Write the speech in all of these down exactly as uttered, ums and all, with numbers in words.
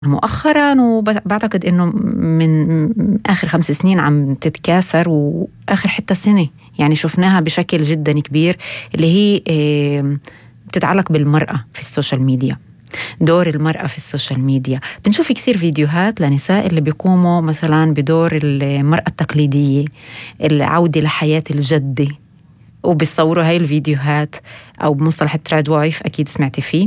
مؤخرا، وبعتقد إنه من آخر خمس سنين عم تتكاثر، وآخر حتى سنة يعني شفناها بشكل جدا كبير، اللي هي بتتعلق بالمرأة في السوشيال ميديا. دور المرأة في السوشيال ميديا، بنشوف كثير فيديوهات لنساء اللي بيقوموا مثلا بدور المرأة التقليدية، العودة لحياة الجدة، وبيصوروا هاي الفيديوهات، أو بمصطلح التراد وايف أكيد سمعتي فيه،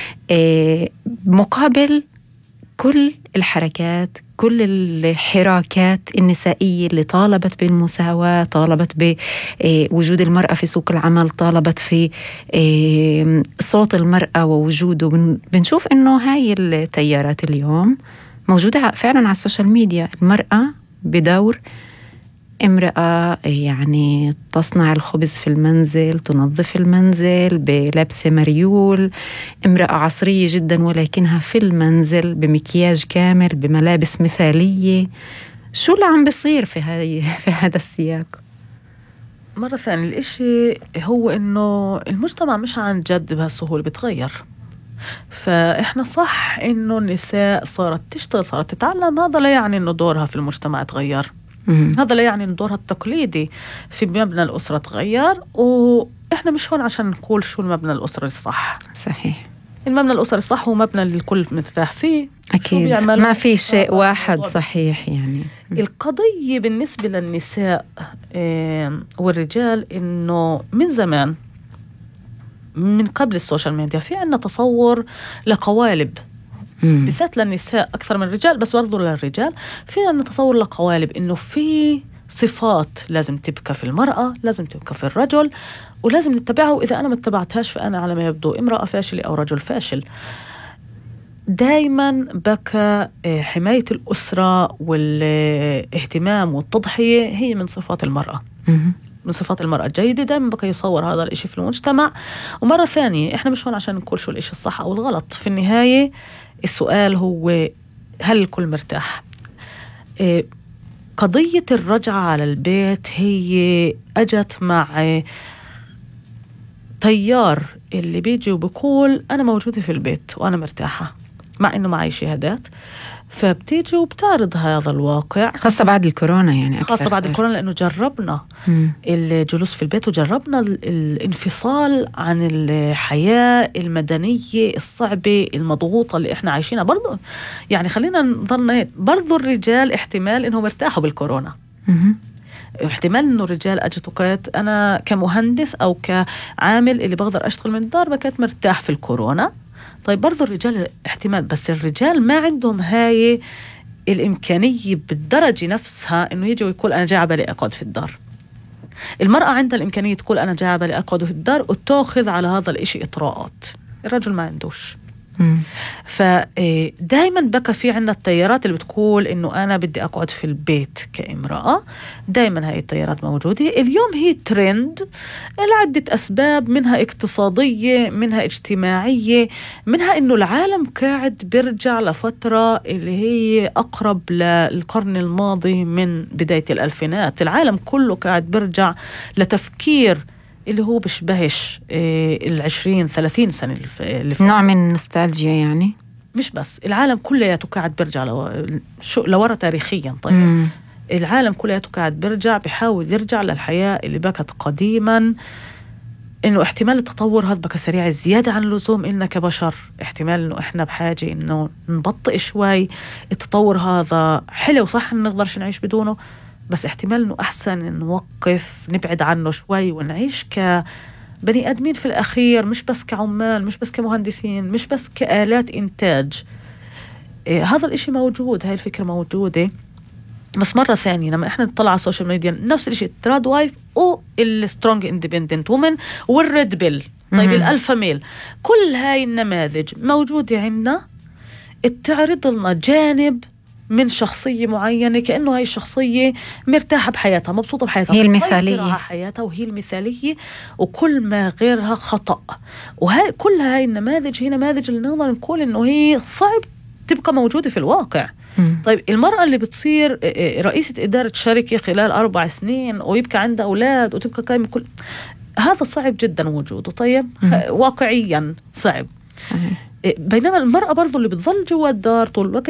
مقابل كل الحركات، كل الحراكات النسائية اللي طالبت بالمساواة، طالبت بوجود المرأة في سوق العمل، طالبت في صوت المرأة ووجوده. بنشوف إنه هاي التيارات اليوم موجودة فعلا على السوشيال ميديا. المرأة بدور امرأة يعني تصنع الخبز في المنزل، تنظف المنزل بلبس مريول، امرأة عصرية جدا ولكنها في المنزل بمكياج كامل، بملابس مثالية. شو اللي عم بيصير في هاي في هذا السياق؟ مرة ثانية الاشي هو انه المجتمع مش عن جد بهالسهولة بتغير. فاحنا صح انه النساء صارت تشتغل، صارت تتعلم، هذا لا يعني انه دورها في المجتمع تغير. مم. هذا لا يعني ان دورها التقليدي في مبنى الأسرة تغير، وإحنا مش هون عشان نقول شو المبنى الأسري الصح. صحيح، المبنى الأسري الصح هو مبنى اللي الكل مرتاح فيه. أكيد ما في شيء واحد صحيح. يعني القضية بالنسبة للنساء والرجال إنه من زمان، من قبل السوشيال ميديا، في عنا تصور لقوالب، بالذات للنساء أكثر من الرجال، بس برضو للرجال في عنا تصور لقوالب إنه في صفات لازم تبقى في المرأة، لازم تبقى في الرجل، ولازم نتبعها، وإذا أنا ما اتبعتهاش فأنا على ما يبدو امرأة فاشلة أو رجل فاشل. دايما بكى حماية الأسرة والاهتمام والتضحية هي من صفات المرأة، من صفات المرأة الجيدة. دائما بقى يصور هذا الإشي في المجتمع. ومرة ثانية إحنا مش هون عشان نقول شو الإشي الصح أو الغلط. في النهاية السؤال هو هل الكل مرتاح؟ إيه قضية الرجعة على البيت هي أجت مع تيار اللي بيجي وبيقول أنا موجودة في البيت وأنا مرتاحة، مع إنه معي شهادات. فبتيجي وبتعرض هذا الواقع، خاصة بعد الكورونا، يعني خاصة بعد الكورونا، لأنه جربنا مم. الجلوس في البيت، وجربنا الانفصال عن الحياة المدنية الصعبة المضغوطة اللي إحنا عايشينها. برضو يعني خلينا نظن برضو الرجال احتمال إنهم ارتاحوا بالكورونا. مم. احتمال إنه الرجال أجت وقت أنا كمهندس أو كعامل اللي بقدر أشتغل من الدار بكت مرتاح في الكورونا. طيب برضو الرجال احتمال، بس الرجال ما عندهم هاي الإمكانية بالدرجة نفسها إنه يجي ويقول أنا جاي على بالي أقعد في الدار. المرأة عندها الإمكانية تقول أنا جاي على بالي أقعد في الدار وتأخذ على هذا الإشي إطراءات. الرجل ما عندوش. فدايما بقى في عنا التيارات اللي بتقول إنه أنا بدي أقعد في البيت كامرأة. دايما هاي التيارات موجودة اليوم، هي ترند لعدة أسباب، منها اقتصادية، منها اجتماعية، منها إنه العالم قاعد بيرجع لفترة اللي هي أقرب للقرن الماضي من بداية الألفينات. العالم كله قاعد بيرجع لتفكير اللي هو بشبهش إيه العشرين ثلاثين سنة اللي نوع من النوستالجيا. يعني مش بس العالم كلياته قاعد بيرجع لو... شو لورا تاريخيا. طيب مم. العالم كلياته قاعد بيرجع، بيحاول يرجع للحياة اللي بكت قديما. إنه احتمال التطور هذا بكى سريع زيادة عن اللزوم إلنا كبشر. احتمال إنه إحنا بحاجة إنه نبطئ شوي. التطور هذا حلو صح، إن نقدرش نعيش بدونه، بس احتمال إنه أحسن نوقف، نبعد عنه شوي، ونعيش كبني آدمين في الأخير، مش بس كعمال، مش بس كمهندسين، مش بس كآلات إنتاج. إيه هذا الإشي موجود، هاي الفكرة موجودة. بس مرة ثانية لما إحنا نطلع على السوشيال ميديا نفس الإشي، تراد وايف والسترونج اندبندنت وومن والريد بيل، طيب الألفا ميل، كل هاي النماذج موجودة عندنا. تعرض لنا جانب من شخصية معينة كأنه هاي الشخصية مرتاحة بحياتها، مبسوطة بحياتها، هي المثالية حياتها، وهي المثالية، وكل ما غيرها خطأ. وهاي كل هاي النماذج هي نماذج اللي نقدر نقول إنه هي صعب تبقى موجودة في الواقع. م. طيب المرأة اللي بتصير رئيسة إدارة شركة خلال أربع سنين ويبقى عندها أولاد وتبقى قائمة، كل هذا صعب جدا وجوده. طيب م. واقعيا صعب. صحيح. بينما المرأة برضو اللي بتظل جوا الدار طول الوقت